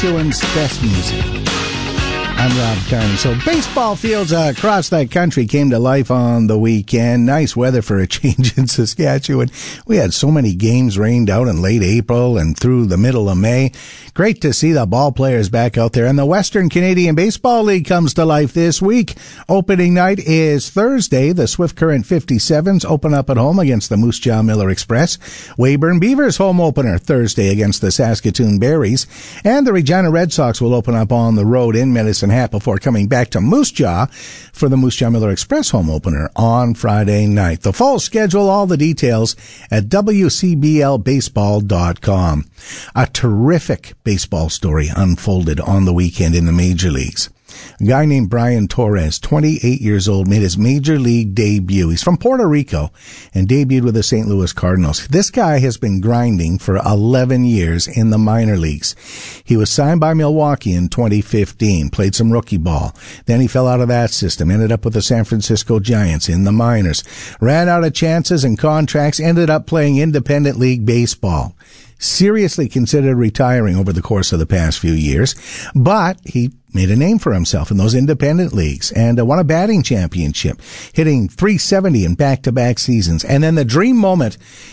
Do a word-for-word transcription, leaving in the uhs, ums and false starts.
Saskatchewan's best music. I'm Rob Carney. So baseball fields uh, across that country came to life on the weekend. Nice weather for a change in Saskatchewan. We had so many games rained out in late April and through the middle of May. Great to see the ball players back out there. And the Western Canadian Baseball League comes to life this week. Opening night is Thursday. The Swift Current fifty-sevens open up at home against the Moose Jaw Miller Express. Weyburn Beavers home opener Thursday against the Saskatoon Berries. And the Regina Red Sox will open up on the road in Medicine Hat before coming back to Moose Jaw for the Moose Jaw Miller Express home opener on Friday night. The full schedule, all the details at w c b l baseball dot com. A terrific baseball story unfolded on the weekend in the major leagues. A guy named Brian Torres, twenty-eight years old, made his major league debut. He's from Puerto Rico and debuted with the Saint Louis Cardinals. This guy has been grinding for eleven years in the minor leagues. He was signed by Milwaukee in twenty fifteen, played some rookie ball. Then he fell out of that system, ended up with the San Francisco Giants in the minors. Ran out of chances and contracts, ended up playing independent league baseball. Seriously considered retiring over the course of the past few years, but he made a name for himself in those independent leagues and uh, won a batting championship, hitting three seventy in back-to-back seasons. And then the dream moment